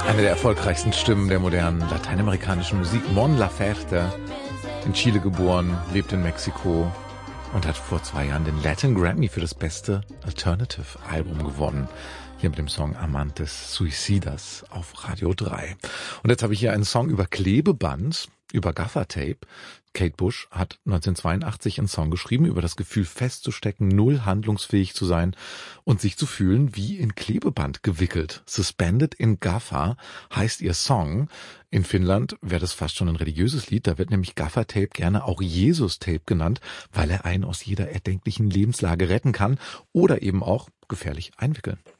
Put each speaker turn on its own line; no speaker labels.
Eine der erfolgreichsten Stimmen der modernen lateinamerikanischen Musik, Mon Laferte, in Chile geboren, lebt in Mexiko und hat vor 2 Jahren den Latin Grammy für das beste Alternative Album gewonnen. Hier mit dem Song Amantes Suicidas auf Radio 3. Und jetzt habe ich hier einen Song über Klebeband, über Gaffertape. Kate Bush hat 1982 einen Song geschrieben über das Gefühl festzustecken, null handlungsfähig zu sein und sich zu fühlen wie in Klebeband gewickelt. Suspended in Gaffer heißt ihr Song. In Finnland wäre das fast schon ein religiöses Lied. Da wird nämlich Gaffertape gerne auch Jesus-Tape genannt, weil er einen aus jeder erdenklichen Lebenslage retten kann oder eben auch gefährlich einwickeln.